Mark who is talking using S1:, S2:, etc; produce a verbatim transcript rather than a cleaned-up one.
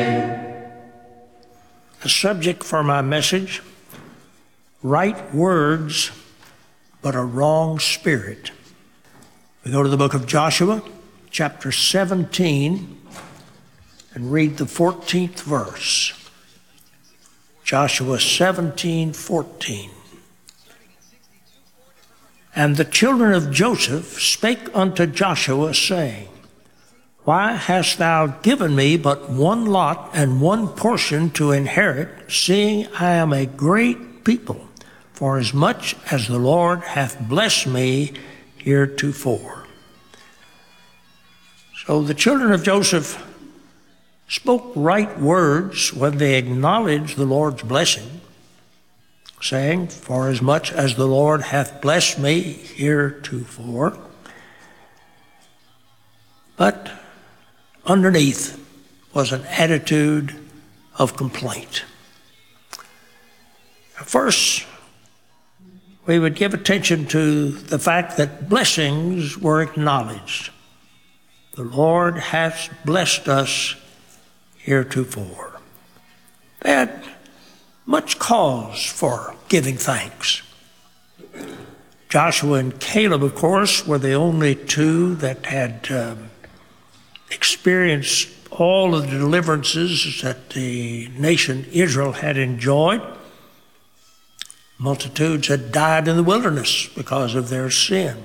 S1: The subject for my message, right words, but a wrong spirit. We go to the book of Joshua, chapter seventeen, and read the fourteenth verse. Joshua seventeen, fourteen. And the children of Joseph spake unto Joshua, saying, Why hast thou given me but one lot and one portion to inherit, seeing I am a great people, forasmuch as the Lord hath blessed me heretofore? So the children of Joseph spoke right words when they acknowledged the Lord's blessing, saying, Forasmuch as the Lord hath blessed me heretofore. But underneath was an attitude of complaint. First, we would give attention to the fact that blessings were acknowledged. The Lord hath blessed us heretofore. They had much cause for giving thanks. Joshua and Caleb, of course, were the only two that had um, experienced all of the deliverances that the nation Israel had enjoyed. Multitudes had died in the wilderness because of their sin.